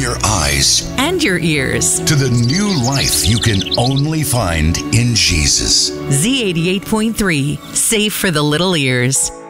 your eyes and your ears to the new life you can only find in Jesus. Z88.3, safe for the little ears.